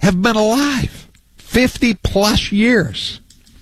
have been alive 50-plus years.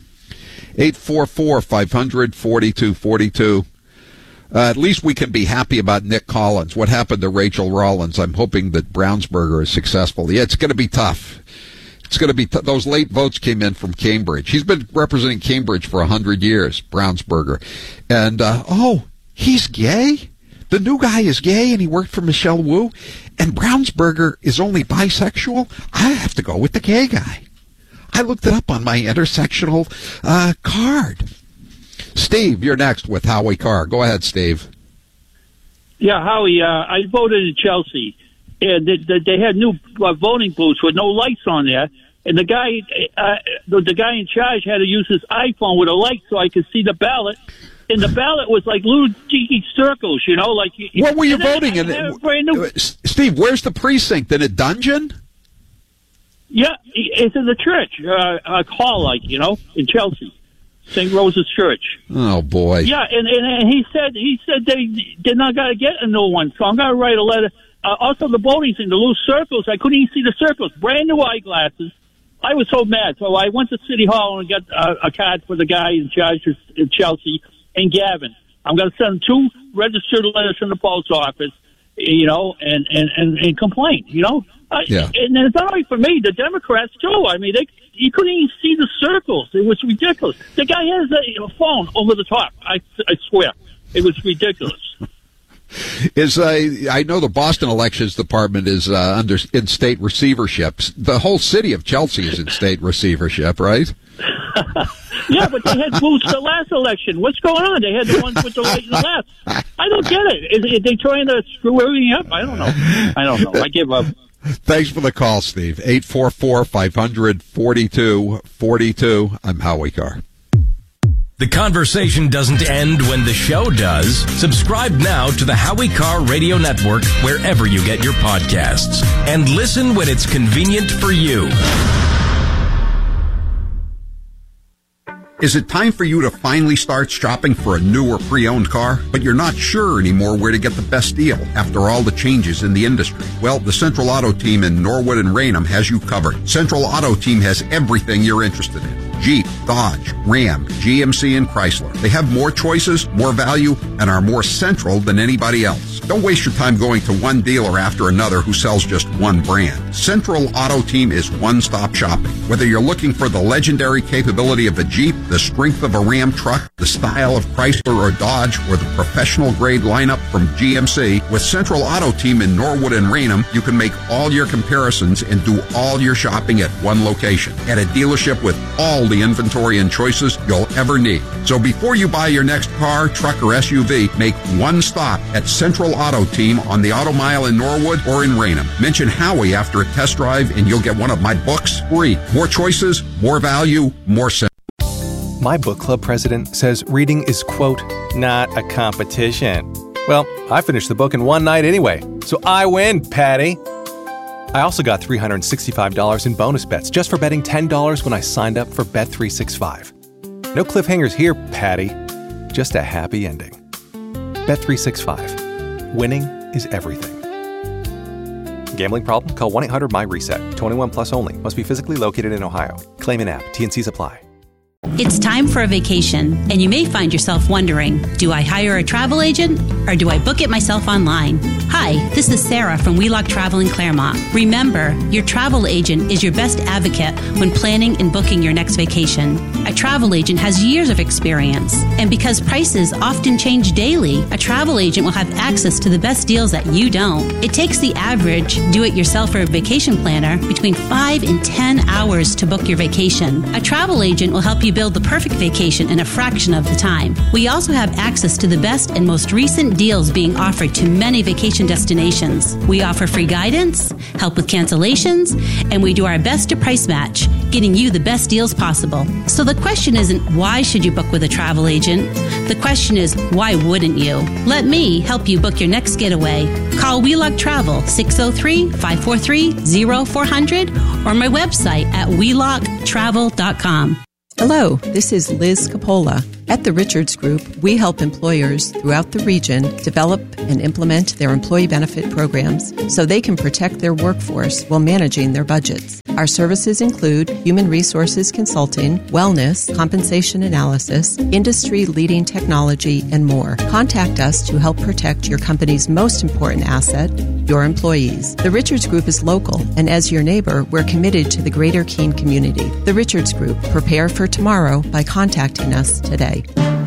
844-500-4242. At least we can be happy about Nick Collins. What happened to Rachel Rollins? I'm hoping that Brownsburger is successful. Yeah, it's going to be tough. It's going to be those late votes came in from Cambridge. He's been representing Cambridge for 100 years, Brownsburger. And, he's gay? The new guy is gay and he worked for Michelle Wu? And Brownsburger is only bisexual? I have to go with the gay guy. I looked it up on my intersectional card. Steve, you're next with Howie Carr. Go ahead, Steve. Yeah, Howie, I voted in Chelsea, and they had new voting booths with no lights on there, and the guy in charge had to use his iPhone with a light so I could see the ballot, and the ballot was like little cheeky circles, like. What were you voting in? Steve, where's the precinct? In a dungeon? Yeah, it's in the church, a hall, in Chelsea. St. Rose's Church. Oh boy! Yeah, and he said they did not got to get a new one, so I'm gonna write a letter. Also, the voting thing, the little circles, I couldn't even see the circles. Brand new eyeglasses. I was so mad, so I went to City Hall and got a card for the guy in charge of Chelsea and Gavin. I'm gonna send 2 registered letters from the post office, and complain. Yeah. And it's not only for me, the Democrats too. I mean, you couldn't even see the circles. It was ridiculous. The guy has a phone over the top. I swear. It was ridiculous. I know the Boston Elections Department is in state receivership. The whole city of Chelsea is in state receivership, right? Yeah, but they had booths the last election. What's going on? They had the ones with the right and the left. I don't get it. Are they trying to screw everything up? I don't know. I give up. Thanks for the call, Steve. 844-500-4242. I'm Howie Carr. The conversation doesn't end when the show does. Subscribe now to the Howie Carr Radio Network wherever you get your podcasts. And listen when it's convenient for you. Is it time for you to finally start shopping for a new or pre-owned car, but you're not sure anymore where to get the best deal after all the changes in the industry? Well, the Central Auto Team in Norwood and Raynham has you covered. Central Auto Team has everything you're interested in. Jeep, Dodge, Ram, GMC, and Chrysler. They have more choices, more value, and are more central than anybody else. Don't waste your time going to one dealer after another who sells just one brand. Central Auto Team is one-stop shopping. Whether you're looking for the legendary capability of a Jeep, the strength of a Ram truck, the style of Chrysler or Dodge, or the professional-grade lineup from GMC, with Central Auto Team in Norwood and Raynham, you can make all your comparisons and do all your shopping at one location, at a dealership with all the inventory and choices you'll ever need. So before you buy your next car, truck, or SUV, make one stop at Central Auto Team on the Auto Mile in Norwood or in Raynham. Mention Howie after a test drive and you'll get one of my books free. More choices, more value, more sense. My book club president says reading is, quote, not a competition. Well, I finished the book in one night anyway, so I win, Patty. I also got $365 in bonus bets just for betting $10 when I signed up for Bet365. No cliffhangers here, Patty. Just a happy ending. Bet365. Winning is everything. Gambling problem? Call 1-800-MY-RESET. 21 plus only. Must be physically located in Ohio. Claim in app. T&Cs apply. It's time for a vacation, and you may find yourself wondering, do I hire a travel agent or do I book it myself online? Hi, this is Sarah from Wheelock Travel in Claremont. Remember, your travel agent is your best advocate when planning and booking your next vacation. A travel agent has years of experience, and because prices often change daily, a travel agent will have access to the best deals that you don't. It takes the average do-it-yourself or vacation planner between 5 and 10 hours to book your vacation. A travel agent will help you build the perfect vacation in a fraction of the time. We also have access to the best and most recent deals being offered to many vacation destinations. We offer free guidance, help with cancellations, and we do our best to price match, getting you the best deals possible. So the question isn't why should you book with a travel agent? The question is why wouldn't you? Let me help you book your next getaway. Call Wheelock Travel 603-543-0400 or my website at wheelocktravel.com. Hello, this is Liz Capola. At the Richards Group, we help employers throughout the region develop and implement their employee benefit programs so they can protect their workforce while managing their budgets. Our services include human resources consulting, wellness, compensation analysis, industry-leading technology, and more. Contact us to help protect your company's most important asset, your employees. The Richards Group is local, and as your neighbor, we're committed to the greater Keene community. The Richards Group. Prepare for tomorrow by contacting us today.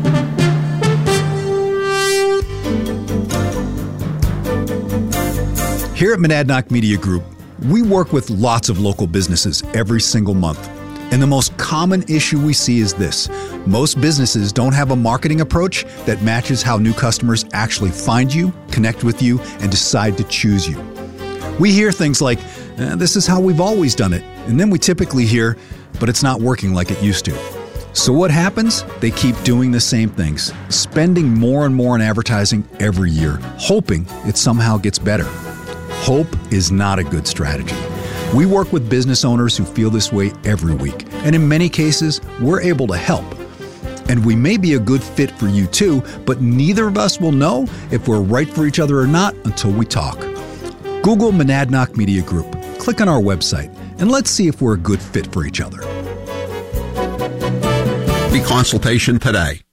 Here at Monadnock Media Group, we work with lots of local businesses every single month. And the most common issue we see is this. Most businesses don't have a marketing approach that matches how new customers actually find you, connect with you, and decide to choose you. We hear things like, this is how we've always done it. And then we typically hear, but it's not working like it used to. So what happens? They keep doing the same things, spending more and more on advertising every year, hoping it somehow gets better. Hope is not a good strategy. We work with business owners who feel this way every week, and in many cases, we're able to help. And we may be a good fit for you too, but neither of us will know if we're right for each other or not until we talk. Google Monadnock Media Group, click on our website, and let's see if we're a good fit for each other. Consultation today.